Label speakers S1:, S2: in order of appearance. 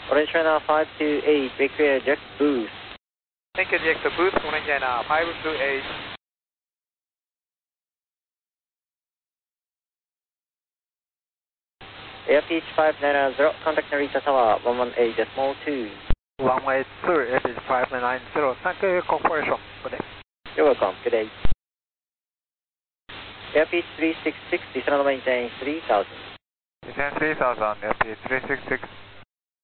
S1: Orange China 528, require eject boost.
S2: Thank you, eject boost, Orange China 528.
S1: Airpitch 590, contact Narita Tower 118.2.
S2: 182, Airpitch 590, thank you, cooperation. Good day.
S1: You're welcome, good day. Airpitch 366, descend maintain 3000.
S2: Descend 3000, Airpitch 366.